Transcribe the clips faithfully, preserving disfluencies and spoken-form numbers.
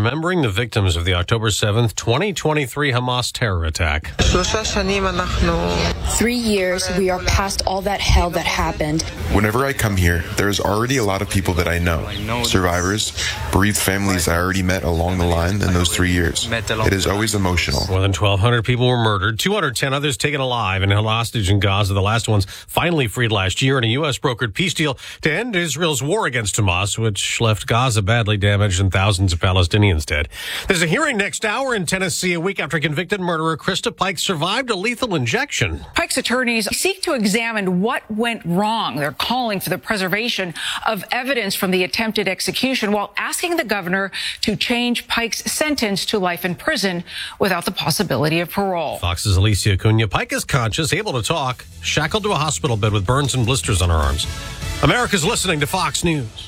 remembering the victims of the October seventh, twenty twenty-three Hamas terror attack. Three years, we are past all that hell that happened. Whenever I come here, there's already a lot of people that I know. Survivors, bereaved families I already met along the line in those three years. It is always emotional. More than twelve hundred people were murdered, two hundred ten others taken alive and held hostage in Gaza. The last ones finally freed last year in a U S brokered peace deal to end Israel's war against Hamas, which left Gaza badly damaged and thousands of Palestinians dead. There's a hearing next hour in Tennessee, a week after convicted murderer Krista Pike survived a lethal injection. Pike's attorneys seek to examine what went wrong. They're calling for the preservation of evidence from the attempted execution while asking the governor to change Pike's sentence to life in prison without the possibility of parole. Fox's Alicia Cunha. Pike is conscious, able to talk, shackled to a hospital bed with burns and blisters on her arms. America's listening to Fox News.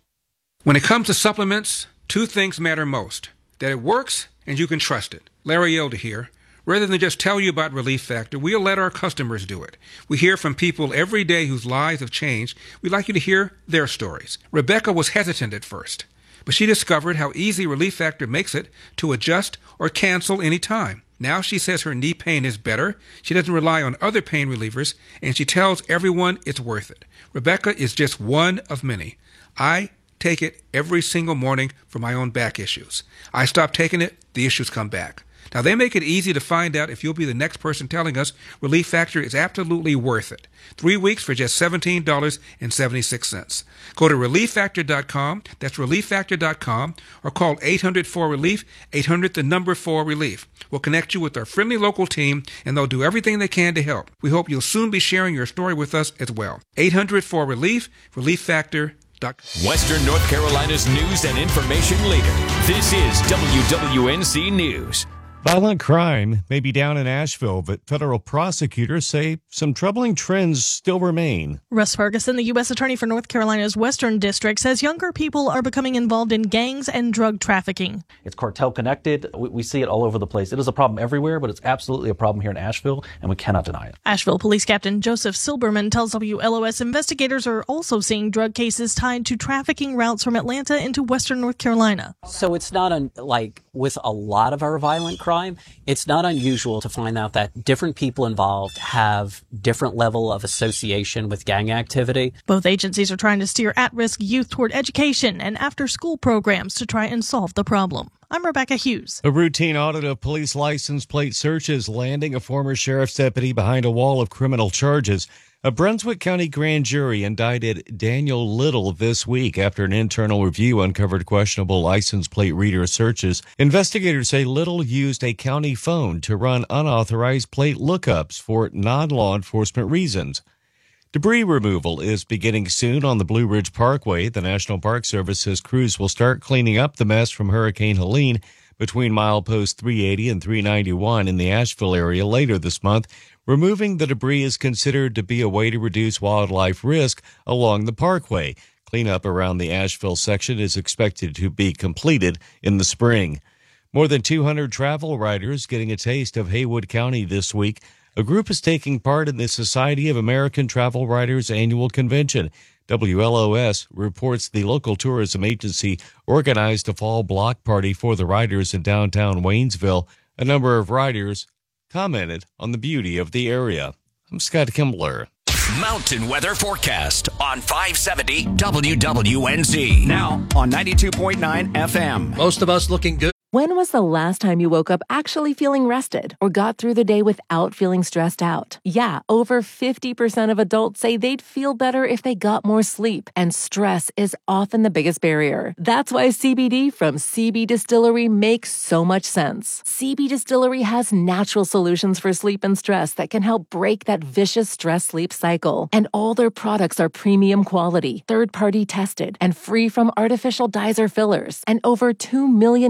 When it comes to supplements, two things matter most: that it works and you can trust it. Larry Elder here. Rather than just tell you about Relief Factor, we'll let our customers do it. We hear from people every day whose lives have changed. We'd like you to hear their stories. Rebecca was hesitant at first, but she discovered how easy Relief Factor makes it to adjust or cancel any time. Now she says her knee pain is better, she doesn't rely on other pain relievers, and she tells everyone it's worth it. Rebecca is just one of many. I take it every single morning for my own back issues. I stop taking it, the issues come back. Now, they make it easy to find out if you'll be the next person telling us Relief Factor is absolutely worth it. Three weeks for just seventeen dollars and seventy-six cents. Go to relief factor dot com, that's relief factor dot com, or call eight hundred four relief, eight hundred the number four relief. We'll connect you with our friendly local team, and they'll do everything they can to help. We hope you'll soon be sharing your story with us as well. eight hundred four relief, relief factor dot com. Western North Carolina's news and information leader. This is W W N C News. Violent crime may be down in Asheville, but federal prosecutors say some troubling trends still remain. Russ Ferguson, the U S Attorney for North Carolina's Western District, says younger people are becoming involved in gangs and drug trafficking. It's cartel connected. We, we see it all over the place. It is a problem everywhere, but it's absolutely a problem here in Asheville, and we cannot deny it. Asheville Police Captain Joseph Silberman tells W L O S investigators are also seeing drug cases tied to trafficking routes from Atlanta into Western North Carolina. So it's not un- like with a lot of our violent crime, it's not unusual to find out that different people involved have different level of association with gang activity. Both agencies are trying to steer at-risk youth toward education and after-school programs to try and solve the problem. I'm Rebecca Hughes. A routine audit of police license plate searches landing a former sheriff's deputy behind a wall of criminal charges. A Brunswick County grand jury indicted Daniel Little this week after an internal review uncovered questionable license plate reader searches. Investigators say Little used a county phone to run unauthorized plate lookups for non-law enforcement reasons. Debris removal is beginning soon on the Blue Ridge Parkway. The National Park Service's crews will start cleaning up the mess from Hurricane Helene between milepost three eighty and three ninety-one in the Asheville area later this month. Removing the debris is considered to be a way to reduce wildlife risk along the parkway. Cleanup around the Asheville section is expected to be completed in the spring. More than two hundred travel writers getting a taste of Haywood County this week. A group is taking part in the Society of American Travel Writers annual convention. W L O S reports the local tourism agency organized a fall block party for the writers in downtown Waynesville. A number of writers commented on the beauty of the area. I'm Scott Kimbler. Mountain weather forecast on five seventy W W N Z. Now on ninety-two point nine F M. Most of us looking good. When was the last time you woke up actually feeling rested or got through the day without feeling stressed out? Yeah, over fifty percent of adults say they'd feel better if they got more sleep, and stress is often the biggest barrier. That's why C B D from C B Distillery makes so much sense. C B Distillery has natural solutions for sleep and stress that can help break that vicious stress-sleep cycle. And all their products are premium quality, third-party tested, and free from artificial dyes or fillers. And over two million customers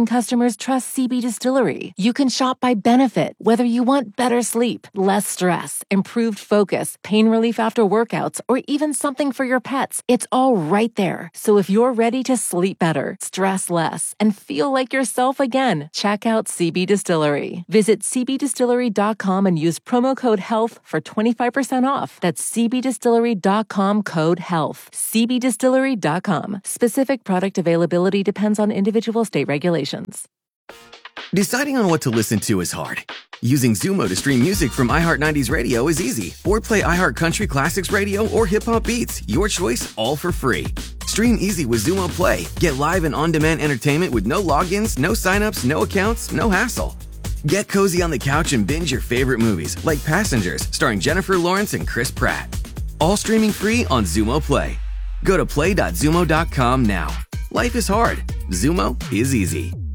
customers trust C B Distillery. You can shop by benefit, whether you want better sleep, less stress, improved focus, pain relief after workouts, or even something for your pets. It's all right there. So if you're ready to sleep better, stress less, and feel like yourself again, check out C B Distillery. Visit c b distillery dot com and use promo code HEALTH for twenty-five percent off. That's c b distillery dot com code HEALTH. c b distillery dot com. Specific product availability depends on individual state regulations. Deciding on what to listen to is hard. Using Zumo to stream music from iHeart nineties Radio is easy. Or play iHeart Country Classics Radio or Hip Hop Beats. Your choice, all for free. Stream easy with Zumo Play. Get live and on-demand entertainment with no logins, no signups, no accounts, no hassle. Get cozy on the couch and binge your favorite movies, like Passengers, starring Jennifer Lawrence and Chris Pratt. All streaming free on Zumo Play. Go to play dot zumo dot com now. Life is hard. Zumo is easy.